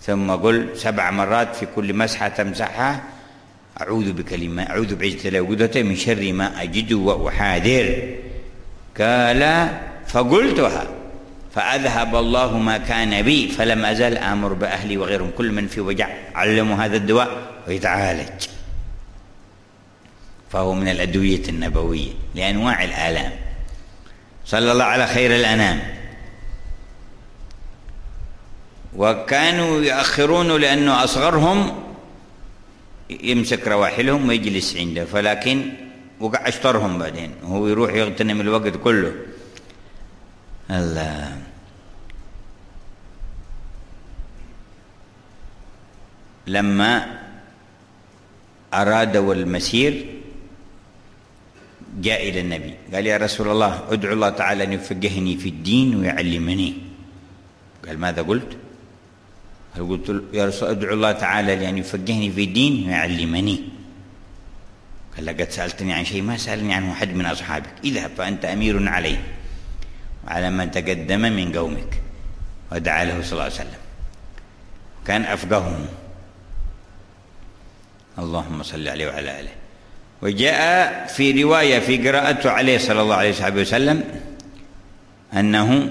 ثم قل 7 مرات في كل مسحة تمسحها: أعوذ بعزة الله وقدرته من شر ما أجد وأحاذر. قال: فقلتها فأذهب الله ما كان بي فلم أزل آمر بأهلي وغيرهم كل من في وجع علموا هذا الدواء ويتعالج. فهو من الأدوية النبوية لأنواع الآلام. صلى الله على خير الأنام. وكانوا يأخرونه لأنه أصغرهم يمسك رواحلهم ويجلس عنده، فلكن وقع اشطرهم بعدين وهو يروح يغتنم الوقت كله. الله. لما أرادوا المسير جاء إلى النبي قال: يا رسول الله ادعو الله تعالى أن يفقهني في الدين ويعلمني. قال: ماذا قلت؟ قلت: يا رسول ادعو الله تعالى لأن يفقهني في الدين ويعلمني. قال: لقد سألتني عن شيء ما سألني عنه أحد من أصحابك، اذهب فأنت أمير عليه وعلى من تقدم من قومك. ودعا له صلى الله عليه وسلم، كان أفقههم. اللهم صل عليه وعلى آله. وجاء في رواية في قراءته عليه صلى الله عليه وسلم أنه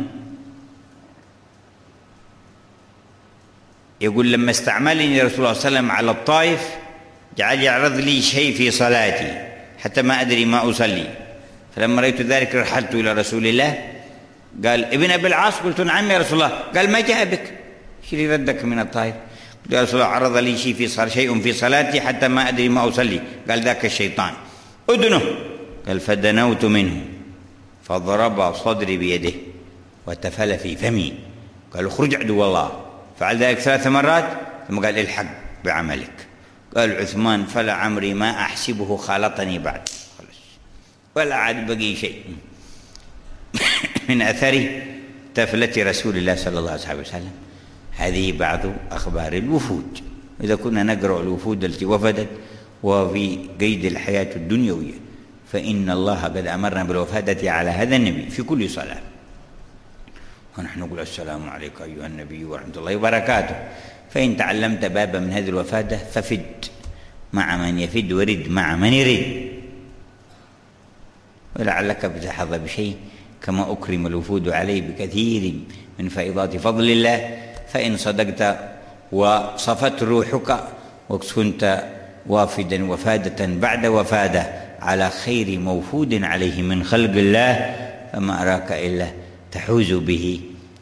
يقول: لما استعملني رسول الله صلى الله عليه وسلم على الطائف جعل يعرض لي شيء في صلاتي حتى ما أدري ما أصلي، فلما رأيت ذلك رحلت إلى رسول الله. قال: ابن أبي العاص. قلت: نعم يا رسول الله. قال: ما جاء بك؟ شو ردك من الطائف؟ قلت: يا رسول الله عرض لي شيء في صلاتي حتى ما أدري ما أصلي. قال: ذاك الشيطان، أدنه. قال: فدنوت منه فضرب صدري بيده وتفل في فمي. قال: اخرج عدو الله. فعل ذلك 3 مرات ثم قال: الحق بعملك. قال عثمان: فلا عمري ما أحسبه خالطني بعد، خلص ولا عاد بقي شيء من أثر تفلة رسول الله صلى الله عليه وسلم. هذه بعض أخبار الوفود. إذا كنا نقرأ الوفود التي وفدت وفي قيد الحياة الدنيوية، فإن الله قد أمرنا بالوفادة على هذا النبي في كل صلاة، ونحن نقول: السلام عليك أيها النبي ورحمة الله وبركاته. فإن تعلمت بابا من هذه الوفادة ففد مع من يفد ورد مع من يرد، ولعلك بتحظى بشيء كما أكرم الوفود عليه بكثير من فائضات فضل الله. فإن صدقت وصفت روحك وكنت وافدا وفادة بعد وفادة على خير موفود عليه من خلق الله، فما أراك إلا تحوز به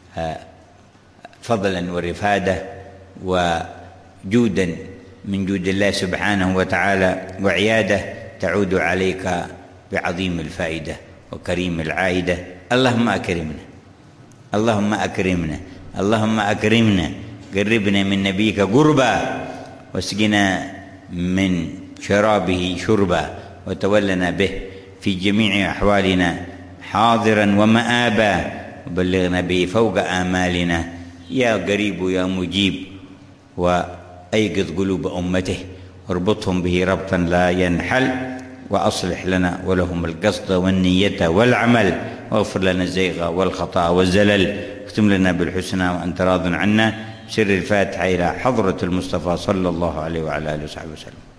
فضلا ورفادة وجودا من جود الله سبحانه وتعالى، وعيادة تعود عليك بعظيم الفائدة وكريم العائدة. اللهم أكرمنا، اللهم أكرمنا، اللهم أكرمنا. قربنا من نبيك قربا، واسقنا من شرابه شربا، وتولنا به في جميع أحوالنا حاضرا ومآبا، وبلغنا به فوق آمالنا يا قريب يا مجيب. وأيقظ قلوب أمته واربطهم به ربطا لا ينحل، وأصلح لنا ولهم القصد والنية والعمل، واغفر لنا الزيغ والخطأ والزلل، اختم لنا بالحسنى وأنت راض عنا. سر الفاتحة إلى حضرة المصطفى صلى الله عليه وعلى آله وصحبه وسلم.